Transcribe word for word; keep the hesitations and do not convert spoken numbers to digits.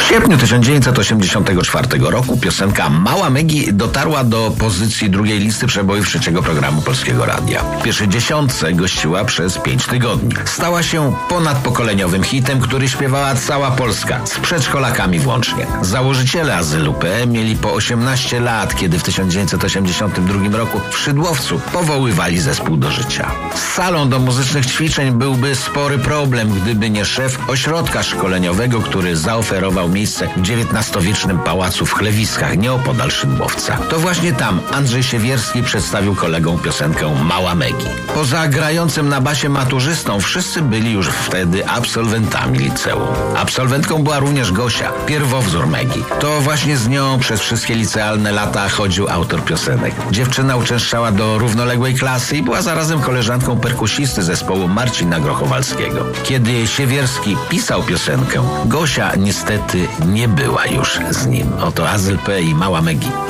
W sierpniu tysiąc dziewięćset osiemdziesiątego czwartego roku piosenka Mała Megi dotarła do pozycji drugiej listy przebojów trzeciego programu Polskiego Radia. W pierwszej dziesiątce gościła przez pięć tygodni. Stała się ponadpokoleniowym hitem, który śpiewała cała Polska, z przedszkolakami włącznie. Założyciele Azylu P E mieli po osiemnaście lat, kiedy w tysiąc dziewięćset osiemdziesiątym drugim roku w Szydłowcu powoływali zespół do życia. Z salą do muzycznych ćwiczeń byłby spory problem, gdyby nie szef ośrodka szkoleniowego, który zaoferował miejsce w dziewiętnastowiecznym pałacu w Chlewiskach, nieopodal Szydłowca. To właśnie tam Andrzej Siewierski przedstawił kolegom piosenkę Mała Megi. Poza grającym na basie maturzystą, wszyscy byli już wtedy absolwentami liceum. Absolwentką była również Gosia, pierwowzór Megi. To właśnie z nią przez wszystkie licealne lata chodził autor piosenek. Dziewczyna uczęszczała do równoległej klasy i była zarazem koleżanką perkusisty zespołu Marcina Grochowalskiego. Kiedy Siewierski pisał piosenkę, Gosia niestety nie była już z nim. Oto Azyl P i Mała Megi.